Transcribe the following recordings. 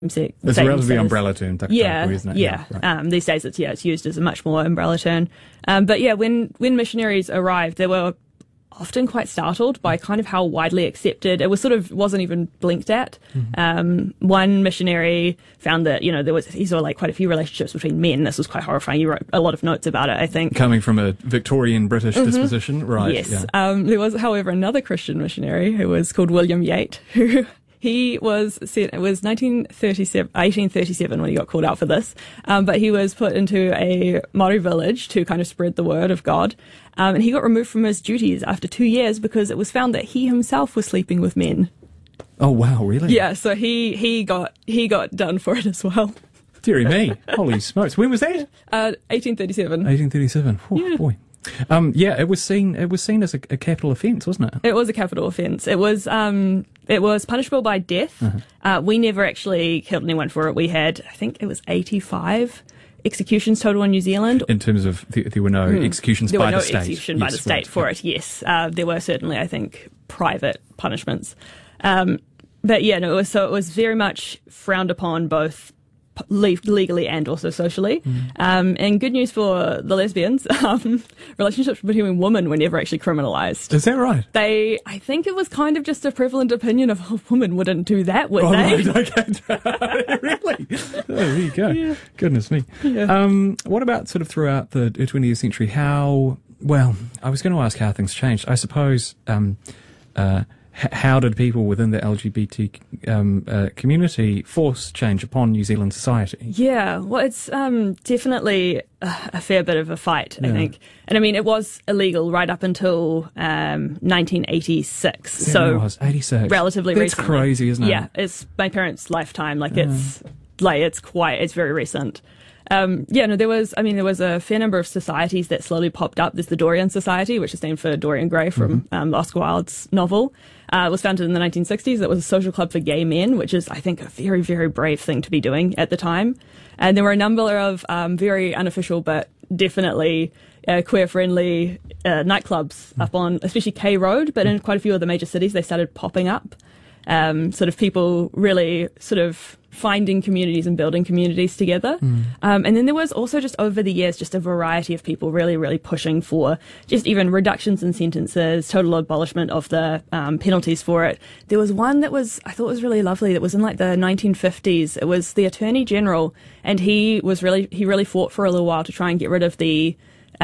It's a relatively umbrella term, isn't it? Yeah. Right. These days it's used as a much more umbrella term. But yeah, when missionaries arrived, they were often quite startled by kind of how widely accepted it was. Wasn't even blinked at. Mm-hmm. One missionary found that he saw like quite a few relationships between men. This was quite horrifying. He wrote a lot of notes about it, I think, coming from a Victorian British disposition, right? Yes. Yeah. There was, however, another Christian missionary who was called William Yate, who he was sent. It was 1837 when he got called out for this. But he was put into a Māori village to kind of spread the word of God. And he got removed from his duties after 2 years because it was found that he himself was sleeping with men. Oh wow, really? Yeah. So he got done for it as well. Deary me! Holy smokes! When was that? 1837. 1837. Oh, yeah. Boy. It was seen as a capital offence, wasn't it? It was a capital offence. It was punishable by death. Uh-huh. We never actually killed anyone for it. We had, I think it was 85 executions total in New Zealand. In terms of there were no executions by the state. There were no execution by the state for it. Yes, there were certainly, I think, private punishments. But yeah, no. It was very much frowned upon both legally and also socially. And good news for the lesbians, relationships between women were never actually criminalised. Is that right? I think it was kind of just a prevalent opinion of, women wouldn't do that, would they? Right, okay. Really? Oh, there you go. Yeah. Goodness me. Yeah. What about sort of throughout the 20th century, I was going to ask how things changed. I suppose, how did people within the LGBT community force change upon New Zealand society? Yeah, well, it's definitely a fair bit of a fight, I think. And I mean, it was illegal right up until 1986. So it was 86. Relatively recent. That's crazy, isn't it? Yeah, it's my parents' lifetime. It's very recent. There was a fair number of societies that slowly popped up. There's the Dorian Society, which is named for Dorian Gray from Oscar Wilde's novel. It was founded in the 1960s. It was a social club for gay men, which is, I think, a very, very brave thing to be doing at the time. And there were a number of very unofficial but definitely queer-friendly nightclubs up on, especially K Road, but in quite a few of the major cities, they started popping up. People really finding communities and building communities together. And then there was also just over the years, just a variety of people really, really pushing for just even reductions in sentences, total abolishment of the penalties for it. There was one that I thought was really lovely, that was in like the 1950s. It was the Attorney General, and he really fought for a little while to try and get rid of the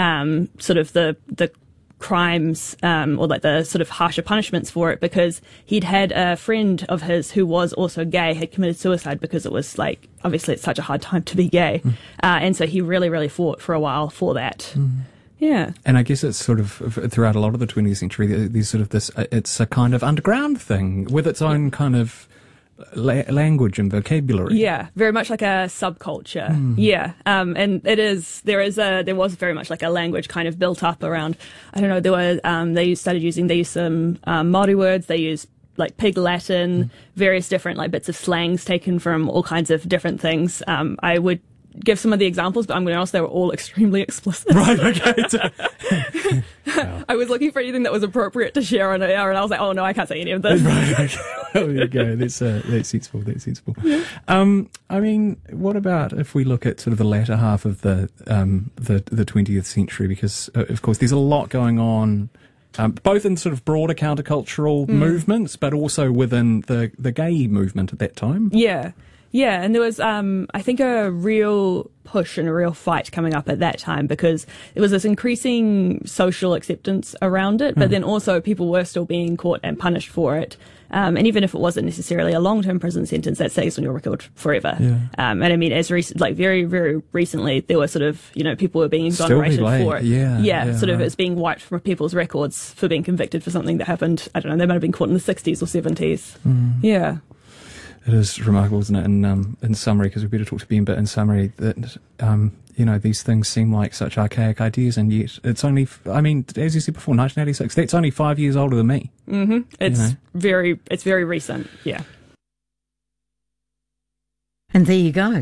crimes, or like the sort of harsher punishments for it, because he'd had a friend of his who was also gay had committed suicide because it was like, obviously it's such a hard time to be gay. And so he really, really fought for a while for that. Yeah. And I guess it's sort of throughout a lot of the 20th century, there's sort of this, it's a kind of underground thing with its own kind of language and vocabulary. Yeah, very much like a subculture. Yeah, and there was very much like a language kind of built up around. I don't know. They used some Māori words. They used like Pig Latin, various different like bits of slangs taken from all kinds of different things. I would give some of the examples, but I'm going to ask they were all extremely explicit. Right, okay. I was looking for anything that was appropriate to share on air, and I was like, oh no, I can't say any of this. Right, okay. There you go. That's sensible. Yeah. I mean, what about if we look at sort of the latter half of the 20th century? Because of course, there's a lot going on, both in sort of broader countercultural movements, but also within the gay movement at that time. Yeah. Yeah, and there was, I think, a real push and a real fight coming up at that time, because there was this increasing social acceptance around it, but then also people were still being caught and punished for it. And even if it wasn't necessarily a long-term prison sentence, that stays on your record forever. Yeah. And I mean, very, very recently, there were sort of, people were being exonerated for it. It's being wiped from people's records for being convicted for something that happened, I don't know, they might have been caught in the 60s or 70s. Yeah. It is remarkable, isn't it, in summary, because we better talk to Ben, but in summary, that, these things seem like such archaic ideas, and yet it's only, as you said before, 1986, that's only 5 years older than me. It's very recent, yeah. And there you go.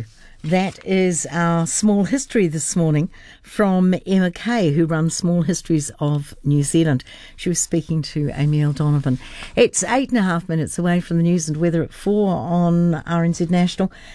That is our small history this morning from Emma Kay, who runs Small Histories of New Zealand. She was speaking to Amy Donovan. It's 8.5 minutes away from the news and weather at 4 on RNZ National.